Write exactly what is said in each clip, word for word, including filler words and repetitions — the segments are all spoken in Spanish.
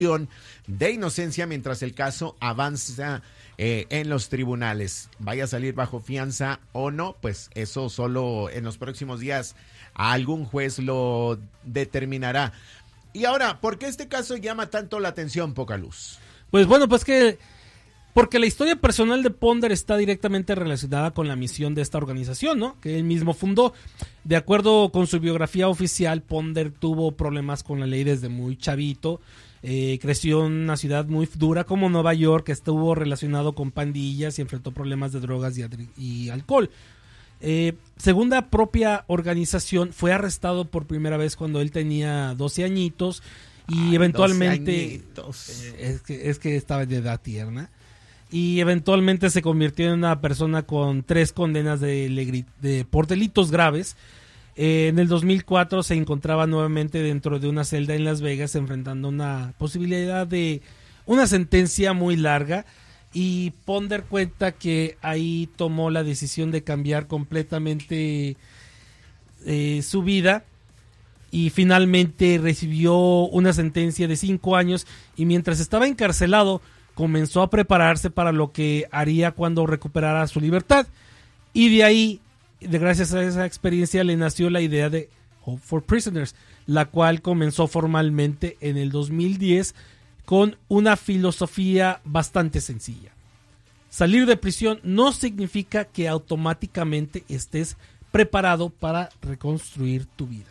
de inocencia mientras el caso avanza eh, en los tribunales. Vaya a salir bajo fianza o no, pues eso solo en los próximos días algún juez lo determinará. Y ahora, ¿por qué este caso llama tanto la atención, Poca Luz? Pues bueno, pues que porque la historia personal de Ponder está directamente relacionada con la misión de esta organización, ¿no? Que él mismo fundó. De acuerdo con su biografía oficial, Ponder tuvo problemas con la ley desde muy chavito. Eh, creció en una ciudad muy dura como Nueva York, que estuvo relacionado con pandillas y enfrentó problemas de drogas y, y alcohol. Eh, según la propia organización, fue arrestado por primera vez cuando él tenía doce añitos y Ay, eventualmente eh, es, que, es que estaba de edad tierna. Y eventualmente se convirtió en una persona con tres condenas de, de, por delitos graves. Eh, en el dos mil cuatro se encontraba nuevamente dentro de una celda en Las Vegas enfrentando una posibilidad de una sentencia muy larga. Y Ponder cuenta que ahí tomó la decisión de cambiar completamente eh, su vida. Y finalmente recibió una sentencia de cinco años. Y mientras estaba encarcelado, comenzó a prepararse para lo que haría cuando recuperara su libertad. Y de ahí, de gracias a esa experiencia, le nació la idea de Hope for Prisoners, la cual comenzó formalmente en el dos mil diez con una filosofía bastante sencilla. Salir de prisión no significa que automáticamente estés preparado para reconstruir tu vida.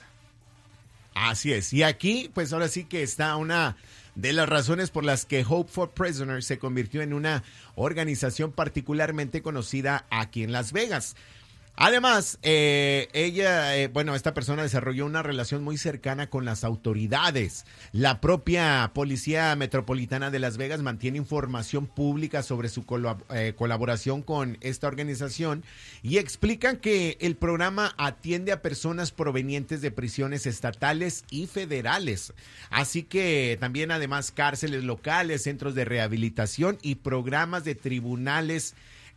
Así es. Y aquí, pues ahora sí que está una de las razones por las que Hope for Prisoners se convirtió en una organización particularmente conocida aquí en Las Vegas. Además, eh, ella, eh, bueno, esta persona desarrolló una relación muy cercana con las autoridades. La propia Policía Metropolitana de Las Vegas mantiene información pública sobre su colab- eh, colaboración con esta organización y explican que el programa atiende a personas provenientes de prisiones estatales y federales. Así que también además cárceles locales, centros de rehabilitación y programas de tribunales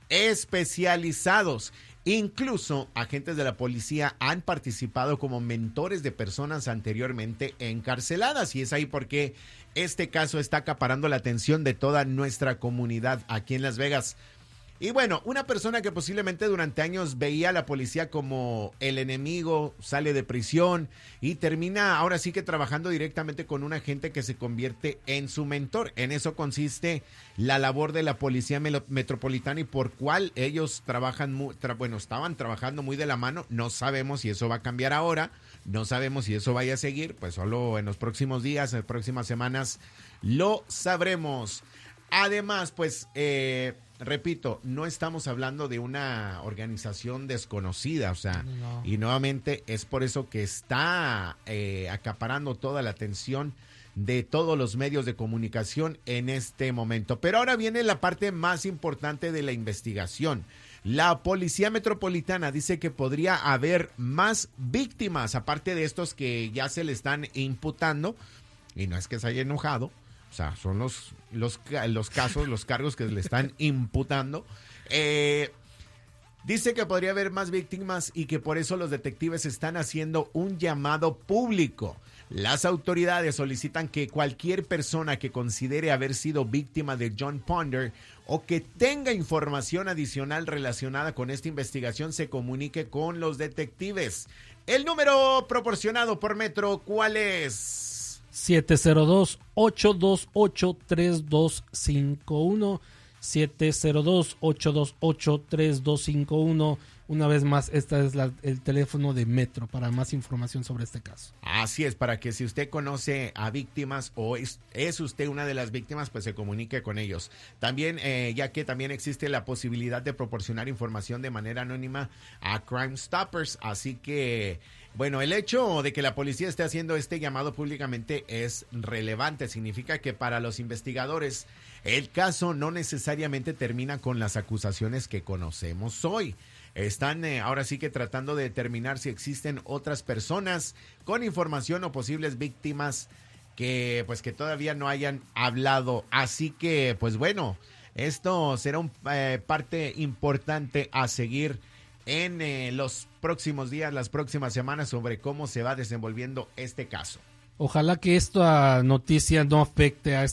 especializados. Incluso agentes de la policía han participado como mentores de personas anteriormente encarceladas y es ahí porque este caso está acaparando la atención de toda nuestra comunidad aquí en Las Vegas. Y bueno, una persona que posiblemente durante años veía a la policía como el enemigo, sale de prisión y termina ahora sí que trabajando directamente con un agente que se convierte en su mentor. En eso consiste la labor de la Policía Metropolitana y por cual ellos trabajan, muy, tra- bueno, estaban trabajando muy de la mano. No sabemos si eso va a cambiar ahora, no sabemos si eso vaya a seguir, pues solo en los próximos días, en las próximas semanas lo sabremos. Además, pues, eh, repito, no estamos hablando de una organización desconocida, o sea, no. Y nuevamente es por eso que está eh, acaparando toda la atención de todos los medios de comunicación en este momento. Pero ahora viene la parte más importante de la investigación. La Policía Metropolitana dice que podría haber más víctimas, aparte de estos que ya se le están imputando, y no es que se haya enojado. O sea, son los, los, los casos, los cargos que le están imputando. Eh, dice que podría haber más víctimas y que por eso los detectives están haciendo un llamado público. Las autoridades solicitan que cualquier persona que considere haber sido víctima de John Ponder o que tenga información adicional relacionada con esta investigación se comunique con los detectives. El número proporcionado por Metro, ¿cuál es? siete cero dos, ocho dos ocho, tres dos cinco uno, siete cero dos, ocho dos ocho, tres dos cinco uno. Una vez más, este es la, el teléfono de Metro para más información sobre este caso. Así es, para que si usted conoce a víctimas o es, es usted una de las víctimas, pues se comunique con ellos. También, eh, ya que también existe la posibilidad de proporcionar información de manera anónima a Crime Stoppers, así que... Bueno, el hecho de que la policía esté haciendo este llamado públicamente es relevante. Significa que para los investigadores el caso no necesariamente termina con las acusaciones que conocemos hoy. Están eh, ahora sí que tratando de determinar si existen otras personas con información o posibles víctimas que pues que todavía no hayan hablado. Así que pues bueno, esto será un eh, parte importante a seguir en eh, los próximos días, las próximas semanas sobre cómo se va desenvolviendo este caso. Ojalá que esta noticia no afecte a